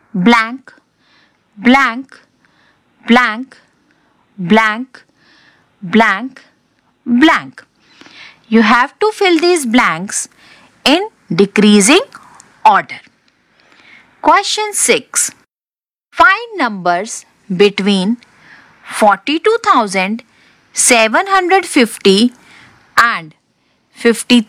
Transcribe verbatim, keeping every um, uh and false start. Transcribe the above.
blank, blank, blank, blank, blank, blank. You have to fill these blanks in decreasing order. Question six. Find numbers between forty-two thousand seven hundred fifty and fifty-three